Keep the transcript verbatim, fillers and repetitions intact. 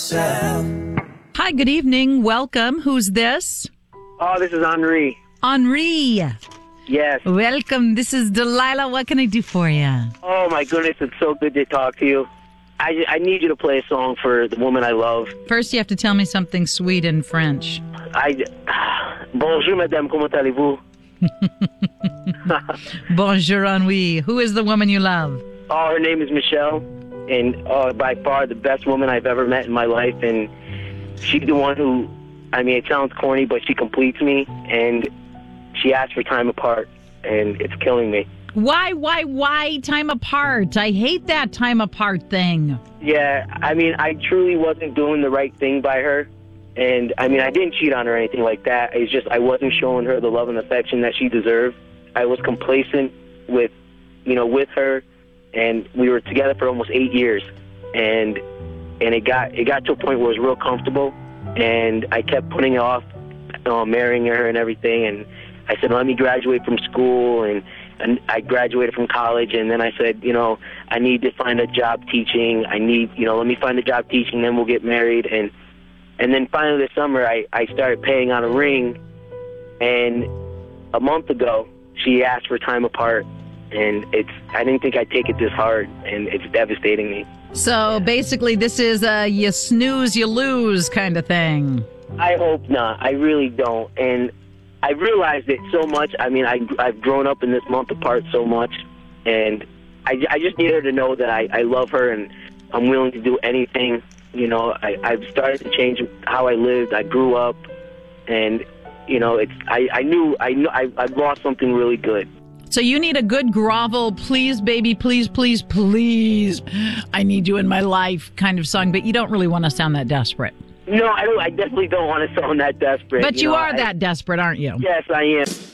Michelle. Hi, good evening. Welcome. Who's this? Oh, this is Henri. Henri. Yes. Welcome. This is Delilah. What can I do for you? Oh, my goodness. It's so good to talk to you. I, I need you to play a song for the woman I love. First, you have to tell me something sweet in French. I, bonjour, madame. Comment allez-vous? Bonjour, Henri. Who is the woman you love? Oh, her name is Michelle. And uh, by far the best woman I've ever met in my life. And she's the one who, I mean, it sounds corny, but she completes me. And she asked for time apart. And it's killing me. Why, why, why time apart? I hate that time apart thing. Yeah, I mean, I truly wasn't doing the right thing by her. And, I mean, I didn't cheat on her or anything like that. It's just I wasn't showing her the love and affection that she deserved. I was complacent with, you know, with her. And we were together for almost eight years. And and it got it got to a point where it was real comfortable. And I kept putting it off, uh, marrying her and everything. And I said, let me graduate from school. And, and I graduated from college. And then I said, you know, I need to find a job teaching. I need, you know, let me find a job teaching, then we'll get married. And and then finally this summer, I, I started paying on a ring. And a month ago, she asked for time apart. And it's I didn't think I'd take it this hard, and it's devastating me. So basically, this is a you snooze, you lose kind of thing. I hope not. I really don't. And I realized it so much. I mean, I, I've grown up in this month apart so much, and I, I just need her to know that I, I love her, and I'm willing to do anything. You know, I, I've started to change how I lived. I grew up, and, you know, it's I, I knew I knew I, I've lost something really good. So you need a good grovel, please, baby, please, please, please, I need you in my life kind of song, but you don't really want to sound that desperate. No, I don't. I definitely don't want to sound that desperate. But you, you know, are I, that desperate, aren't you? Yes, I am.